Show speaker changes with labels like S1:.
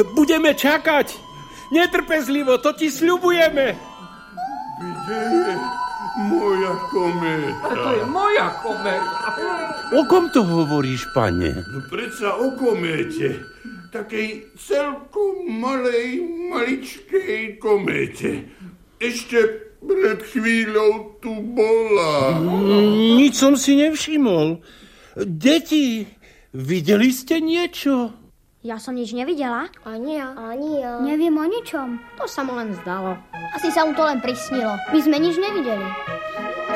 S1: Budeme čakať. Netrpezlivo, to ti sľubujeme.
S2: Kde je moja kométa?
S3: To je moja kométa.
S1: O kom to hovoríš, pane?
S2: No predsa o kométe. Takej celkom maličkej kométe. Ešte pred chvíľou tu bola.
S1: Nič som si nevšimol. Deti, videli ste niečo?
S4: Ja som nič nevidela.
S5: Ani ja.
S4: Neviem o ničom.
S5: To sa mu len zdalo. Asi sa mu to len prisnilo. My sme nič nevideli.